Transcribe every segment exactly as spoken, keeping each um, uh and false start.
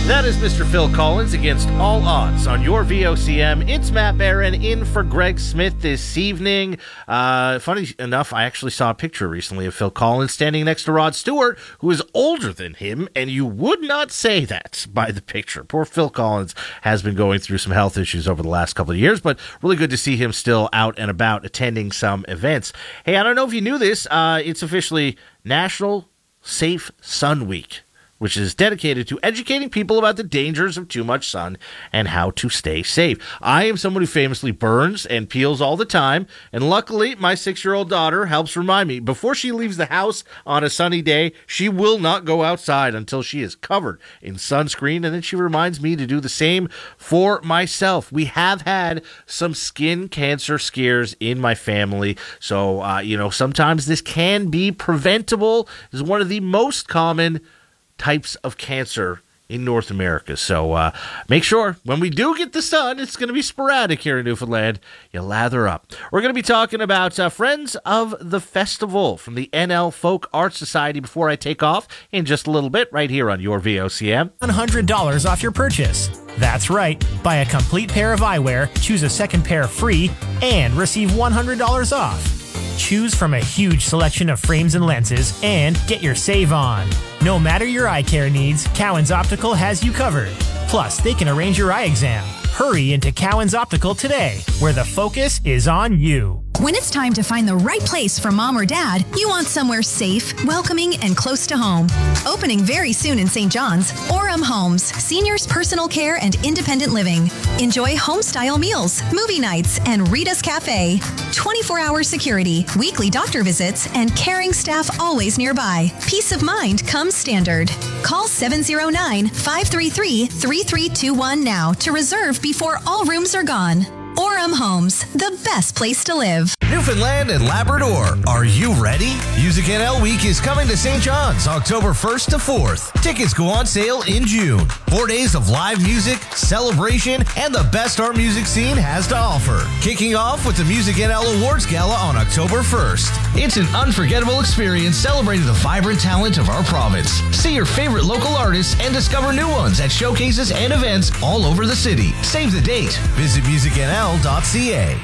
That is Mister Phil Collins against all odds on your V O C M. It's Matt Barron in for Greg Smith this evening. Uh, funny enough, I actually saw a picture recently of Phil Collins standing next to Rod Stewart, who is older than him, and you would not say that by the picture. Poor Phil Collins has been going through some health issues over the last couple of years, but really good to see him still out and about attending some events. Hey, I don't know if you knew this. Uh, it's officially National Safe Sun Week, which is dedicated to educating people about the dangers of too much sun and how to stay safe. I am someone who famously burns and peels all the time, and luckily my six-year-old daughter helps remind me, before she leaves the house on a sunny day, she will not go outside until she is covered in sunscreen, and then she reminds me to do the same for myself. We have had some skin cancer scares in my family, so uh, you know, sometimes this can be preventable. This is one of the most common types of cancer in North America. So uh, make sure when we do get the sun, it's going to be sporadic here in Newfoundland, you lather up. We're going to be talking about uh, Friends of the Festival from the N L Folk Art Society before I take off in just a little bit right here on your V O C M. one hundred dollars off your purchase. That's right. Buy a complete pair of eyewear, choose a second pair free, and receive one hundred dollars off. Choose from a huge selection of frames and lenses and get your save on. No matter your eye care needs, Cowan's Optical has you covered. Plus, they can arrange your eye exam. Hurry into Cowan's Optical today, where the focus is on you. When it's time to find the right place for mom or dad, you want somewhere safe, welcoming, and close to home. Opening very soon in Saint John's, Orem Homes, seniors personal care and independent living. Enjoy home-style meals, movie nights, and Rita's Cafe. twenty-four hour security, weekly doctor visits, and caring staff always nearby. Peace of mind comes standard. Call seven oh nine, five three three, three three two one now to reserve before all rooms are gone. Orem Homes, the best place to live. Newfoundland and Labrador, are you ready? Music N L Week is coming to Saint John's October first to fourth. Tickets go on sale in June. Four days of live music, celebration, and the best our music scene has to offer. Kicking off with the Music N L Awards Gala on October first. It's an unforgettable experience celebrating the vibrant talent of our province. See your favorite local artists and discover new ones at showcases and events all over the city. Save the date. Visit music n l dot c a.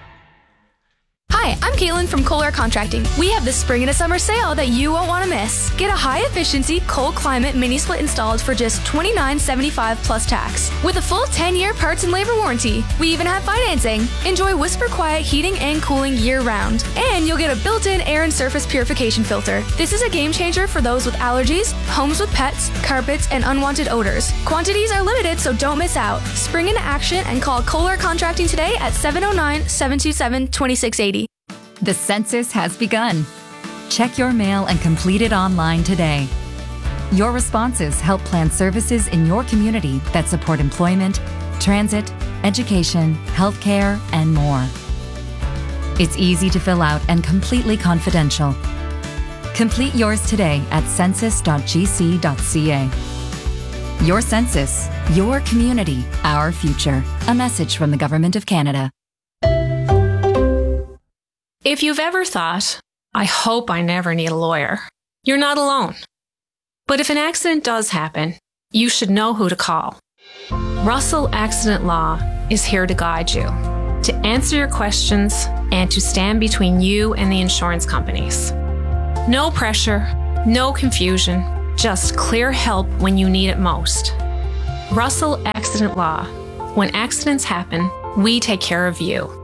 Hi, I'm Caitlin from Kohler Contracting. We have the spring and a summer sale that you won't want to miss. Get a high-efficiency, cold climate mini split installed for just twenty-nine seventy-five plus tax. With a full ten year parts and labor warranty. We even have financing. Enjoy Whisper Quiet heating and cooling year-round. And you'll get a built-in air and surface purification filter. This is a game changer for those with allergies, homes with pets, carpets, and unwanted odors. Quantities are limited, so don't miss out. Spring into action and call Kohler Contracting today at seven oh nine, seven two seven, two six eight zero. The census has begun. Check your mail and complete it online today. Your responses help plan services in your community that support employment, transit, education, healthcare, and more. It's easy to fill out and completely confidential. Complete yours today at census dot g c dot c a. Your census, your community, our future. A message from the Government of Canada. If you've ever thought, I hope I never need a lawyer, you're not alone. But if an accident does happen, you should know who to call. Russell Accident Law is here to guide you, to answer your questions, and to stand between you and the insurance companies. No pressure, no confusion, just clear help when you need it most. Russell Accident Law. When accidents happen, we take care of you.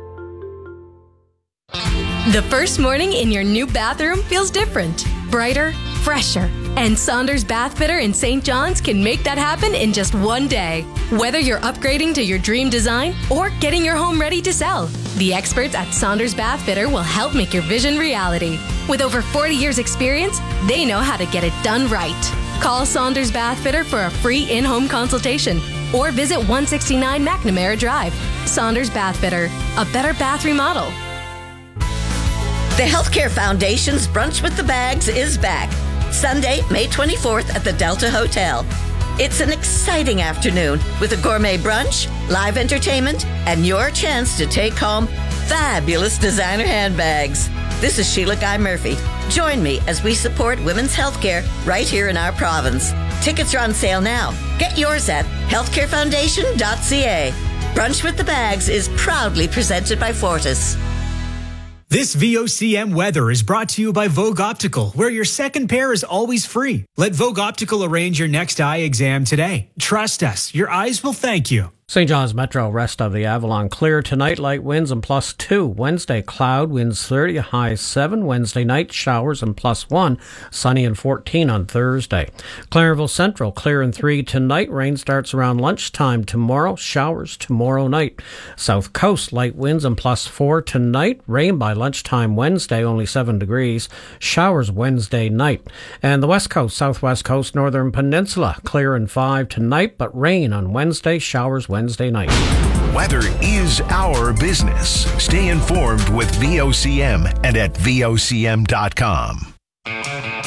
The first morning in your new bathroom feels different, brighter, fresher. And Saunders Bath Fitter in Saint John's can make that happen in just one day. Whether you're upgrading to your dream design or getting your home ready to sell, the experts at Saunders Bath Fitter will help make your vision reality. With over forty years experience, they know how to get it done right. Call Saunders Bath Fitter for a free in-home consultation or visit one sixty-nine McNamara Drive. Saunders Bath Fitter, a better bath remodel. The Healthcare Foundation's Brunch with the Bags is back. Sunday, May twenty-fourth at the Delta Hotel. It's an exciting afternoon with a gourmet brunch, live entertainment, and your chance to take home fabulous designer handbags. This is Sheila Guy Murphy. Join me as we support women's healthcare right here in our province. Tickets are on sale now. Get yours at healthcare foundation dot c a. Brunch with the Bags is proudly presented by Fortis. This V O C M weather is brought to you by Vogue Optical, where your second pair is always free. Let Vogue Optical arrange your next eye exam today. Trust us, your eyes will thank you. Saint John's Metro, rest of the Avalon clear tonight, light winds and plus two. Wednesday, cloud, winds thirty, high seven. Wednesday night, showers and plus one. Sunny and fourteen on Thursday. Clarenville Central, clear and three tonight. Rain starts around lunchtime tomorrow. Showers tomorrow night. South Coast, light winds and plus four tonight. Rain by lunchtime Wednesday, only seven degrees. Showers Wednesday night. And the West Coast, Southwest Coast, Northern Peninsula, clear and five tonight, but rain on Wednesday, showers Wednesday night. Weather is our business. Stay informed with V O C M and at V O C M dot com.